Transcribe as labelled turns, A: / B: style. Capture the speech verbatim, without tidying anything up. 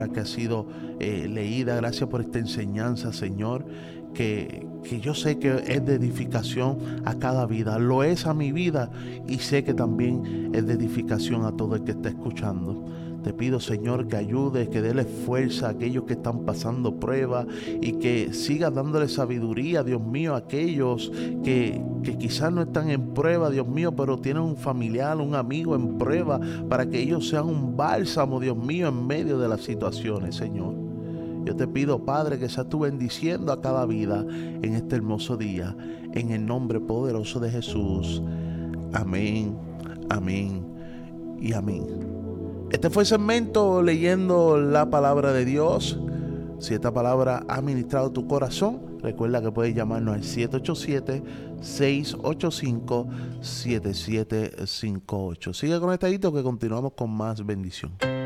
A: que ha sido eh, leída. Gracias por esta enseñanza, Señor, que, que yo sé que es de edificación a cada vida. Lo es a mi vida y sé que también es de edificación a todo el que está escuchando. Te pido, Señor, que ayudes, que déle fuerza a aquellos que están pasando pruebas y que sigas dándole sabiduría, Dios mío, a aquellos que, que quizás no están en prueba, Dios mío, pero tienen un familiar, un amigo en prueba, para que ellos sean un bálsamo, Dios mío, en medio de las situaciones, Señor. Yo te pido, Padre, que seas tú bendiciendo a cada vida en este hermoso día, en el nombre poderoso de Jesús. Amén, amén y amén. Este fue el segmento leyendo la palabra de Dios. Si esta palabra ha ministrado tu corazón, recuerda que puedes llamarnos al siete ocho siete, seis ocho cinco, siete siete cinco ocho. Sigue conectadito que continuamos con más bendición.